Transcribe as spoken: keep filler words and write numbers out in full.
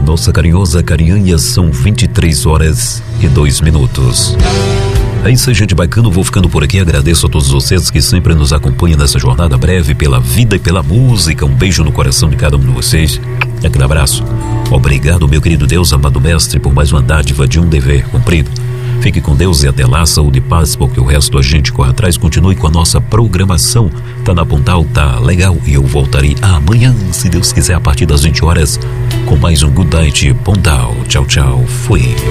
Nossa carinhosa carinhanha, são vinte e três horas e dois minutos. É isso aí, gente bacana, vou ficando por aqui. Agradeço a todos vocês que sempre nos acompanham nessa jornada breve pela vida e pela música. Um beijo no coração de cada um de vocês. Aquele abraço. Obrigado, meu querido Deus, amado mestre, por mais uma dádiva de um dever cumprido. Fique com Deus e até lá, saúde e paz, porque o resto a gente corre atrás. Continue com a nossa programação. Tá na Pontal, tá legal, e eu voltarei amanhã, se Deus quiser, a partir das vinte horas, com mais um Good Night Pontal. Tchau, tchau, fui.